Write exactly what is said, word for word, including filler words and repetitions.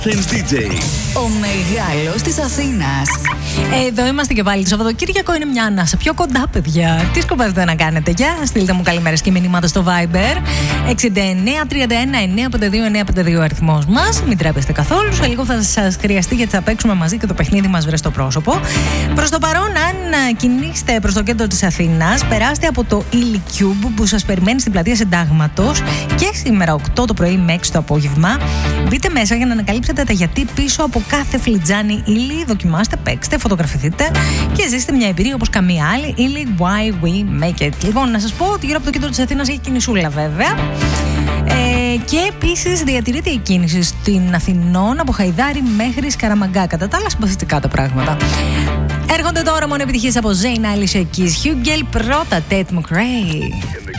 ντι τζέι. Ο μεγάλος της Αθήνας. Εδώ είμαστε και πάλι. Το Σαββατοκύριακο είναι μια ανάσα πιο κοντά, παιδιά. Τι σκοπεύετε να κάνετε? Για στείλτε μου καλημέρες και μηνύματα στο Viber. εξήντα εννέα τριάντα ένα εννιακόσια πενήντα δύο εννιακόσια πενήντα δύο αριθμός μας. Μην τρέπεστε καθόλου. Σε λίγο θα σας χρειαστεί γιατί θα παίξουμε μαζί και το παιχνίδι μας βρε στο πρόσωπο. Προς το παρόν, αν κινείστε προς το κέντρο της Αθήνας, περάστε από το Ήλι-Cube που σας περιμένει στην πλατεία Συντάγματος και σήμερα οκτώ το πρωί με έξι το απόγευμα. Μπείτε μέσα για να ανακαλύψετε τα γιατί πίσω από κάθε φλιτζάνι ύλη. Δοκιμάστε, παίξτε, φωτογραφηθείτε και ζήστε μια εμπειρία όπως καμία άλλη. Ύλη, why we make it. Λοιπόν, να σας πω ότι γύρω από το κέντρο της Αθήνας έχει κινησούλα βέβαια. Ε, και επίσης διατηρείται η κίνηση στην Αθηνών από Χαϊδάρη μέχρι Σκαραμαγκά. Κατά τα άλλα, συμπαθητικά τα πράγματα. Έρχονται τώρα μόνο επιτυχίες από Zayn, Alicia Keys, Hugel, πρώτα Tate McRae.